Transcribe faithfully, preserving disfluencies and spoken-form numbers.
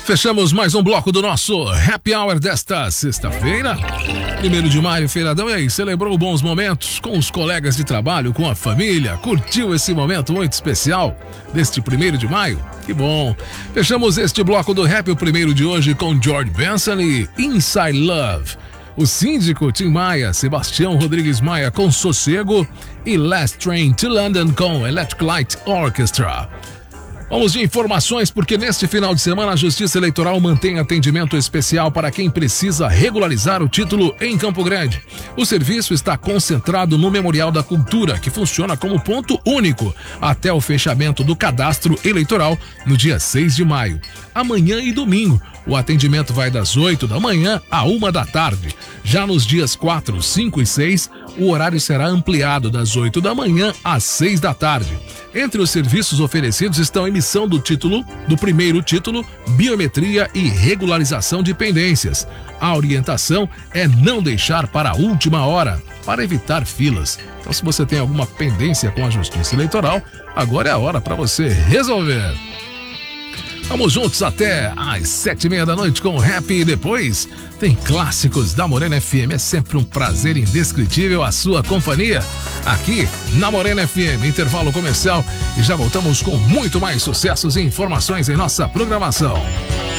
Fechamos mais um bloco do nosso Happy Hour desta sexta-feira, primeiro de maio, feiradão. E aí, celebrou bons momentos com os colegas de trabalho, com a família? Curtiu esse momento muito especial deste primeiro de maio? Que bom! Fechamos este bloco do Happy, o primeiro de hoje, com George Benson e Inside Love. O Síndico, Tim Maia, Sebastião Rodrigues Maia com Sossego e Last Train to London com Electric Light Orchestra. Vamos de informações, porque neste final de semana a Justiça Eleitoral mantém atendimento especial para quem precisa regularizar o título em Campo Grande. O serviço está concentrado no Memorial da Cultura, que funciona como ponto único até o fechamento do cadastro eleitoral no dia seis de maio. Amanhã e domingo, o atendimento vai das oito da manhã à uma da tarde. Já nos dias quatro, cinco e seis, o horário será ampliado das oito da manhã às seis da tarde. Entre os serviços oferecidos estão a emissão do título, do primeiro título, biometria e regularização de pendências. A orientação é não deixar para a última hora, para evitar filas. Então, se você tem alguma pendência com a Justiça Eleitoral, agora é a hora para você resolver. Vamos juntos até às sete e meia da noite com o Happy, e depois tem clássicos da Morena F M. É sempre um prazer indescritível a sua companhia aqui na Morena F M. Intervalo comercial e já voltamos com muito mais sucessos e informações em nossa programação.